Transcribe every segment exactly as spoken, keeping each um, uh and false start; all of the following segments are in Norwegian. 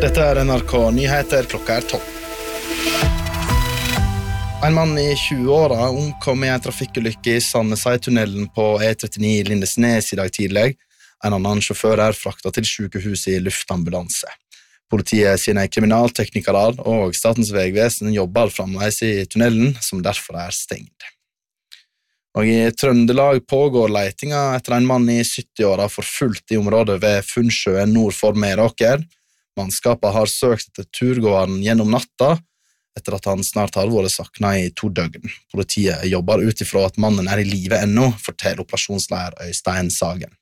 Dette er N R K Nyheter, klokka er tolv. En mann i tjue-åra omkom i en trafikkulykke i Sandnesøytunnelen på E trettini i Lindesnes i dag tidlig. En annen sjåfør er fraktet til sykehuset i luftambulanse. Politiet sine kriminalteknikere og Statens vegvesen jobber fremdeles i tunnelen, som derfor er stengt. Og i Trøndelag pågår leitinga etter en mann i sytti-åra forfulgt i området ved Funnsjøen nord for Meråker. Mannskapet har søkt etter turgåeren gjennom natta, etter at han snart har vært saknet i to døgn. Politiet jobber ut ifra at mannen er i live ennå, forteller operasjonsleder Øystein Sagen.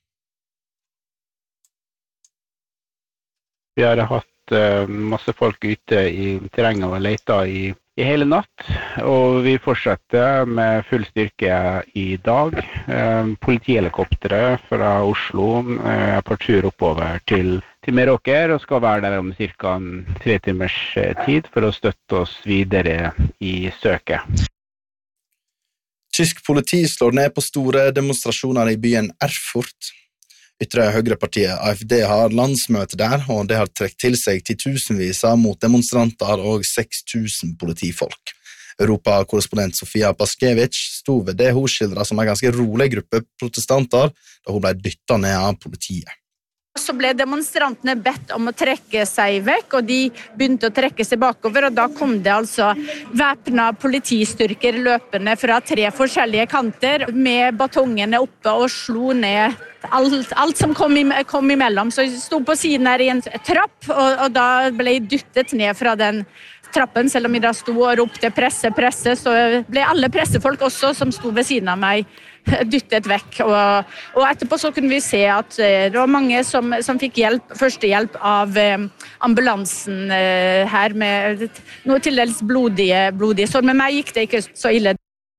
Vi har hatt uh, masse folk ute i terrenget og leter i, i hele natt, og vi fortsetter med full styrke i dag. Uh, politihelikoptere fra Oslo uh, er på tur oppover til, til Meråker og skal være der om cirka tre timers tid for å støtte oss videre i søket. Tysk politi slår ned på store demonstrasjoner i byen Erfurt. Ytre høyrepartiet A F D har landsmøte der, og det har trekt til seg titusenviser mot demonstranter og seks tusen politifolk. Europakorrespondent Sofia Paskevich sto ved det hun skildret som en ganske rolig gruppe protestanter, da hun ble dyttet ned av politiet. Så ble demonstrantene bedt om å trekke seg vekk, og de begynte å trekke seg bakover, og da kom det altså væpnet politistyrker løpende fra tre forskjellige kanter med batongene oppe og slo ned alt, alt som kom, i, kom imellom. Så de stod på siden her i en trapp, og, og da ble de dyttet ned fra den trappen, selv om vi da stod og ropte presse, presse, så ble alle pressefolk også som stod ved siden av meg dyttet vekk, og, og etterpå så kunne vi se at det var mange som, som fikk hjelp, førstehjelp av eh, ambulansen eh, her med noe til dels blodige, blodige sår, men meg gikk det ikke så ille.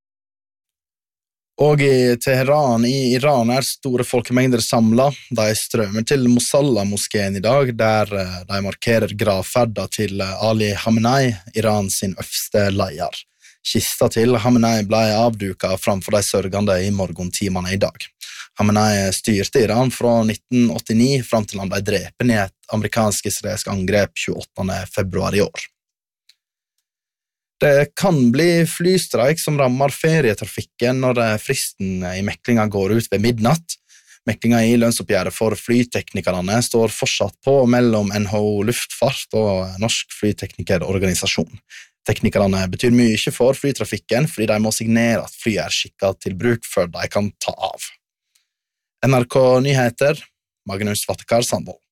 Og i Teheran i Iran er store folkemengder samlet. De strømmer til Mosalla-moskeen i dag, der de markerer gravferda til Ali Khamenei, Iran sin øverste leder. Kista til Khamenei ble avduket framfor de sørgende i morgentimene i dag. Khamenei styrte Iran fra nitten åttini fram til han ble drepen i et amerikansk-israelsk angrep tjueåttende februar i år. Det kan bli flystreik som rammer ferietrafikken når fristen i meklinga går ut ved midnatt. Meklinga i lønnsoppgjøret for flyteknikerne står fortsatt på mellom N H O Luftfart og Norsk Flyteknikerorganisasjon. Teknikerne betyr mye for flytrafikken fordi de må signere at fly er skikket til bruk før de kan ta av. N R K Nyheter, Magnus Vattekar Sandvold.